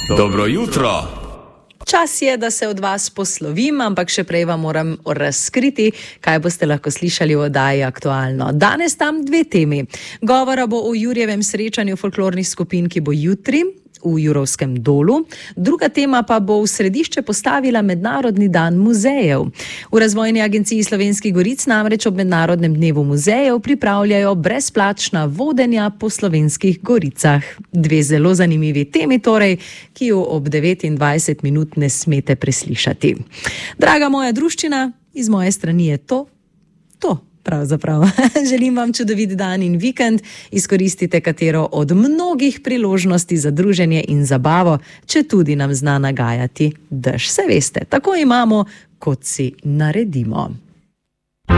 Dobro jutro! Čas je, da se od vas poslovim, ampak še prej vam moram razkriti, kaj boste lahko slišali v oddaji Aktualno. Danes tam dve temi. Govora bo o Jurjevem srečanju folklornih skupin, ki bo jutri v Jurovskem dolu. Druga tema pa bo v središče postavila Mednarodni dan muzejev. V Razvojni agenciji Slovenskih Goric namreč ob Mednarodnem dnevu muzejev pripravljajo brezplačna vodenja po slovenskih goricah. Dve zelo zanimivi temi torej, ki jo ob 29 minut ne smete preslišati. Draga moja druščina, iz moje strani je to. Pravzaprav. Želim vam čudovit dan in vikend. Izkoristite katero od mnogih priložnosti za druženje in zabavo, če tudi nam zna nagajati dež. Se veste, tako imamo, kot si naredimo.